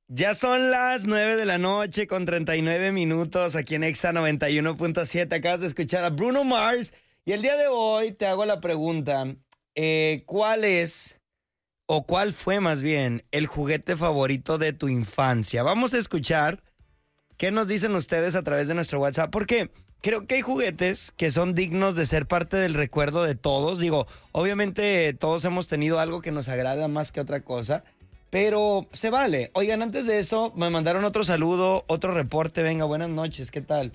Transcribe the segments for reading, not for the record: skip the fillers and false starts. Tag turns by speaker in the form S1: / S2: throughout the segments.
S1: Ya son las 9 de la noche con 39 minutos aquí en Exa 91.7. Acabas de escuchar a Bruno Mars y el día de hoy te hago la pregunta, ¿cuál es o cuál fue más bien el juguete favorito de tu infancia? Vamos a escuchar qué nos dicen ustedes a través de nuestro WhatsApp, porque creo que hay juguetes que son dignos de ser parte del recuerdo de todos. Digo, obviamente todos hemos tenido algo que nos agrada más que otra cosa, pero se vale. Oigan, antes de eso, me mandaron otro saludo, otro reporte. Venga, buenas noches, ¿qué tal?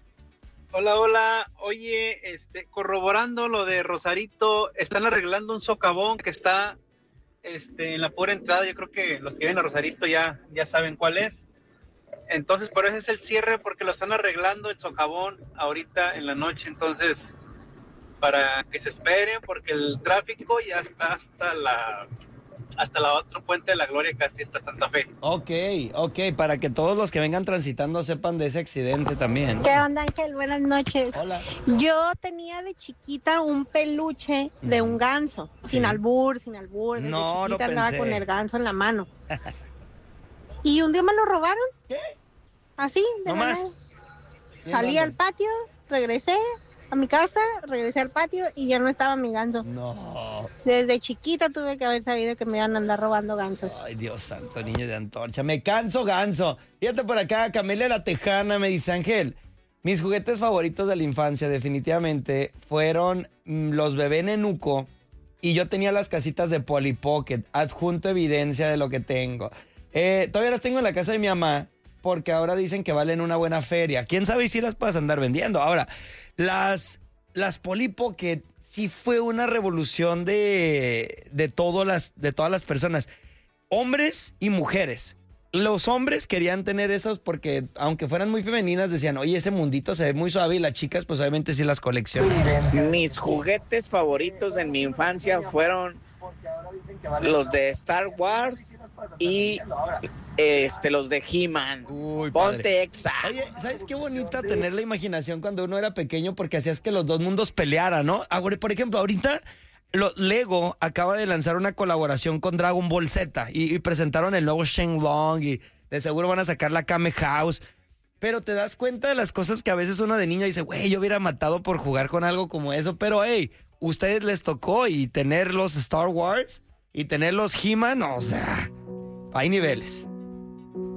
S2: Hola. Oye, corroborando lo de Rosarito, están arreglando un socavón que está en la pura entrada. Yo creo que los que vienen a Rosarito ya saben cuál es. Entonces, por eso es el cierre, porque lo están arreglando el socavón ahorita en la noche. Entonces, para que se esperen, porque el tráfico ya está hasta la otra Puente de la Gloria, casi hasta Santa Fe.
S1: Ok, para que todos los que vengan transitando sepan de ese accidente también.
S3: ¿Qué onda, Ángel? Buenas noches.
S1: Hola.
S3: Yo tenía de chiquita un peluche de un ganso,
S1: Sí.
S3: sin albur. Desde
S1: No,
S3: chiquita
S1: no
S3: andaba
S1: pensé.
S3: con el ganso en la mano. Y un día me lo robaron.
S1: ¿Qué?
S3: Así, de
S1: ¿No
S3: la
S1: más?
S3: nada.
S1: ¿Qué
S3: Salí
S1: onda?
S3: al patio, regresé a mi casa, regresé al patio y ya no estaba mi ganso.
S1: No.
S3: Desde chiquita tuve que haber sabido que me iban a andar robando gansos.
S1: Ay, Dios santo, niño de antorcha. Me canso ganso. Fíjate por acá, Camelia la Tejana me dice, Ángel, mis juguetes favoritos de la infancia definitivamente fueron los bebé nenuco y yo tenía las casitas de Polly Pocket. Adjunto evidencia de lo que tengo. Todavía las tengo en la casa de mi mamá porque ahora dicen que valen una buena feria. ¿Quién sabe si las puedas andar vendiendo? Ahora, las Polly Pocket sí fue una revolución de todas las personas, hombres y mujeres. Los hombres querían tener esos porque, aunque fueran muy femeninas, decían, oye, ese mundito se ve muy suave, y las chicas, pues obviamente sí las coleccionan.
S4: Mis juguetes favoritos en mi infancia fueron los de Star Wars y los de He-Man.
S1: Uy, padre.
S4: Ponte Exa.
S1: Oye, ¿sabes qué bonita tener la imaginación cuando uno era pequeño? Porque hacías que los dos mundos pelearan, ¿no? Ahora, por ejemplo, ahorita Lego acaba de lanzar una colaboración con Dragon Ball Z y presentaron el nuevo Shenlong y de seguro van a sacar la Kame House. Pero te das cuenta de las cosas que a veces uno de niño dice, güey, yo hubiera matado por jugar con algo como eso. Pero, hey, ustedes les tocó y tener los Star Wars y tener los He-Man, o sea, hay niveles.